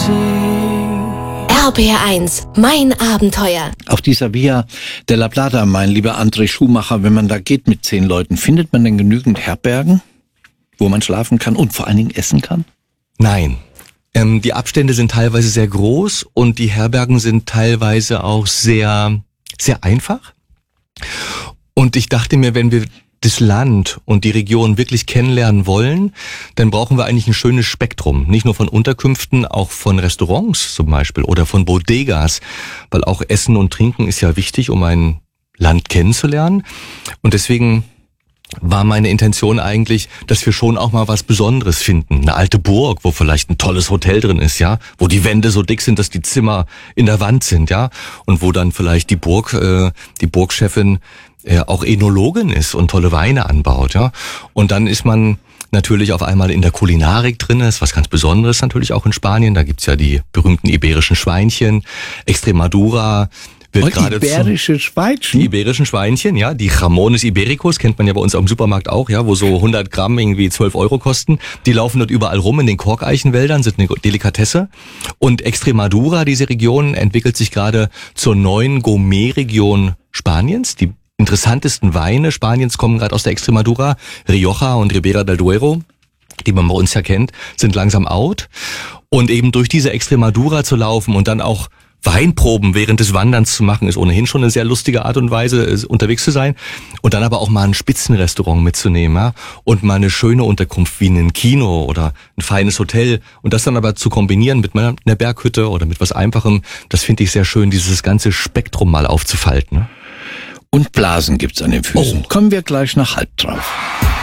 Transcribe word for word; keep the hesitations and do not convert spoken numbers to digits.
R B R eins, mein Abenteuer. Auf dieser Via della Plata, mein lieber André Schumacher, wenn man da geht mit zehn Leuten, findet man denn genügend Herbergen, wo man schlafen kann und vor allen Dingen essen kann? Nein. Ähm, die Abstände sind teilweise sehr groß und die Herbergen sind teilweise auch sehr, sehr einfach. Und ich dachte mir, wenn wir das Land und die Region wirklich kennenlernen wollen, dann brauchen wir eigentlich ein schönes Spektrum. Nicht nur von Unterkünften, auch von Restaurants zum Beispiel oder von Bodegas, weil auch Essen und Trinken ist ja wichtig, um ein Land kennenzulernen. Und deswegen war meine Intention eigentlich, dass wir schon auch mal was Besonderes finden. Eine alte Burg, wo vielleicht ein tolles Hotel drin ist, ja, wo die Wände so dick sind, dass die Zimmer in der Wand sind, ja, und wo dann vielleicht die Burg, äh, die Burgchefin äh, auch Enologin ist und tolle Weine anbaut, ja. Und dann ist man natürlich auf einmal in der Kulinarik drin, ist was ganz Besonderes natürlich auch in Spanien. Da gibt's ja die berühmten iberischen Schweinchen, Extremadura. Wird gerade iberische Schweinchen? Die iberischen Schweinchen, ja, die Jamones Ibericus, kennt man ja bei uns am Supermarkt auch, ja, wo so hundert Gramm irgendwie zwölf Euro kosten. Die laufen dort überall rum in den Korkeichenwäldern, sind eine Delikatesse. Und Extremadura, diese Region, entwickelt sich gerade zur neuen Gourmet-Region Spaniens. Die interessantesten Weine Spaniens kommen gerade aus der Extremadura, Rioja und Ribera del Duero, die man bei uns ja kennt, sind langsam out. Und eben durch diese Extremadura zu laufen und dann auch Weinproben während des Wanderns zu machen, ist ohnehin schon eine sehr lustige Art und Weise, unterwegs zu sein. Und dann aber auch mal ein Spitzenrestaurant mitzunehmen, ja? Und mal eine schöne Unterkunft wie ein Kino oder ein feines Hotel. Und das dann aber zu kombinieren mit einer Berghütte oder mit was Einfachem, das finde ich sehr schön, dieses ganze Spektrum mal aufzufalten. Ne? Und Blasen gibt's an den Füßen. Oh. Kommen wir gleich nach Halb drauf.